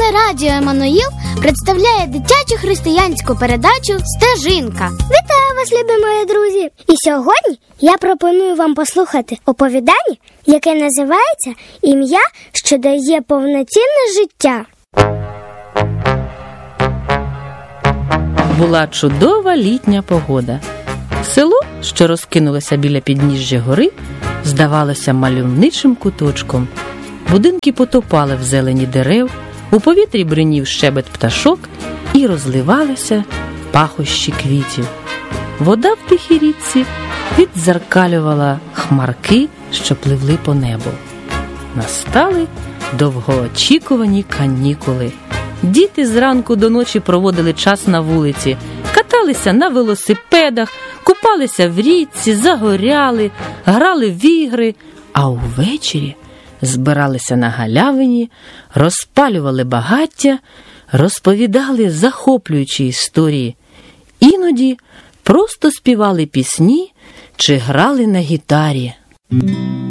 Телерадіо Еммануїл представляє дитячу християнську передачу «Стежинка». Вітаю вас, любі мої друзі! І сьогодні я пропоную вам послухати оповідання, яке називається «Ім'я, що дає повноцінне життя». Була чудова літня погода. Село, що розкинулося біля підніжжя гори, здавалося мальовничим куточком. Будинки потопали в зелені дерев, у повітрі бринів щебет пташок і розливалися пахощі квітів. Вода в тихій річці віддзеркалювала хмарки, що пливли по небу. Настали довгоочікувані канікули. Діти зранку до ночі проводили час на вулиці, каталися на велосипедах, купалися в річці, загоряли, грали в ігри, а увечері збиралися на галявині, розпалювали багаття, розповідали захоплюючі історії. Іноді просто співали пісні чи грали на гітарі.